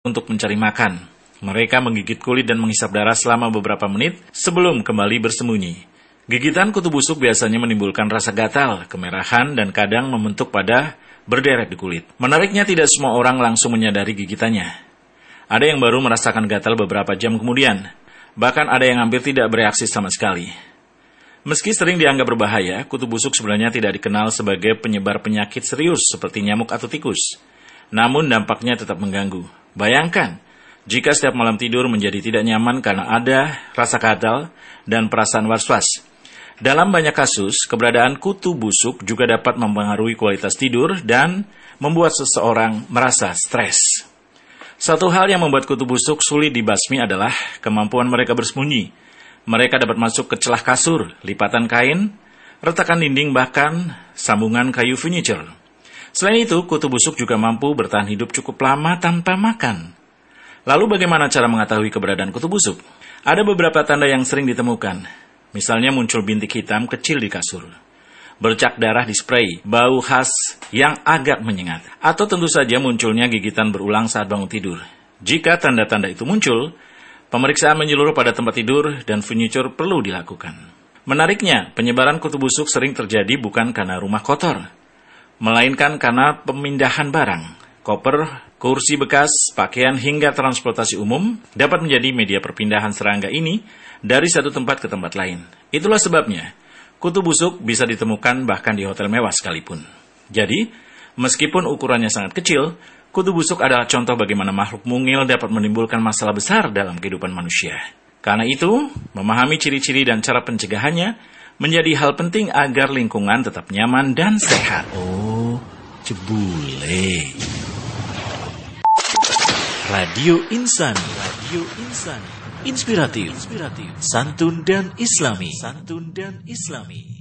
untuk mencari makan. Mereka menggigit kulit dan menghisap darah selama beberapa menit sebelum kembali bersembunyi. Gigitan kutu busuk biasanya menimbulkan rasa gatal, kemerahan, dan kadang membentuk pada berderet di kulit. Menariknya, tidak semua orang langsung menyadari gigitannya. Ada yang baru merasakan gatal beberapa jam kemudian. Bahkan ada yang hampir tidak bereaksi sama sekali. Meski sering dianggap berbahaya, kutu busuk sebenarnya tidak dikenal sebagai penyebar penyakit serius seperti nyamuk atau tikus. Namun dampaknya tetap mengganggu. Bayangkan, jika setiap malam tidur menjadi tidak nyaman karena ada rasa gatal dan perasaan was-was. Dalam banyak kasus, keberadaan kutu busuk juga dapat mempengaruhi kualitas tidur dan membuat seseorang merasa stres. Satu hal yang membuat kutu busuk sulit dibasmi adalah kemampuan mereka bersembunyi. Mereka dapat masuk ke celah kasur, lipatan kain, retakan dinding, bahkan sambungan kayu furniture. Selain itu, kutu busuk juga mampu bertahan hidup cukup lama tanpa makan. Lalu bagaimana cara mengetahui keberadaan kutu busuk? Ada beberapa tanda yang sering ditemukan. Misalnya muncul bintik hitam kecil di kasur, bercak darah di spray, bau khas yang agak menyengat, atau tentu saja munculnya gigitan berulang saat bangun tidur. Jika tanda-tanda itu muncul, pemeriksaan menyeluruh pada tempat tidur dan furniture perlu dilakukan. Menariknya, penyebaran kutu busuk sering terjadi bukan karena rumah kotor, melainkan karena pemindahan barang. Koper, kursi bekas, pakaian hingga transportasi umum dapat menjadi media perpindahan serangga ini dari satu tempat ke tempat lain. Itulah sebabnya kutu busuk bisa ditemukan bahkan di hotel mewah sekalipun. Jadi, meskipun ukurannya sangat kecil, kutu busuk adalah contoh bagaimana makhluk mungil dapat menimbulkan masalah besar dalam kehidupan manusia. Karena itu, memahami ciri-ciri dan cara pencegahannya menjadi hal penting agar lingkungan tetap nyaman dan sehat. Oh, jebule. Radio Insani, inspiratif, santun dan islami.